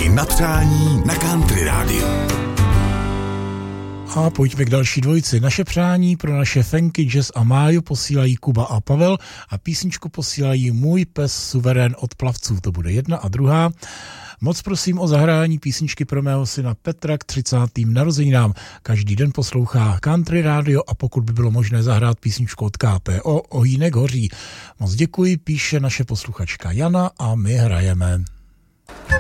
Vaše na přání na Country Radio. A pojďme k další dvojici. Naše přání pro naše fenky Jazz a Máju posílají Kuba a Pavel a písničku posílají Můj pes suverén od plavců. To bude jedna a druhá. Moc prosím o zahrání písničky pro mého syna Petra k 30. narozeninám. Každý den poslouchá Country Radio a pokud by bylo možné zahrát písničku od KPO Ohýnek hoří. Moc děkuji, píše naše posluchačka Jana a my hrajeme.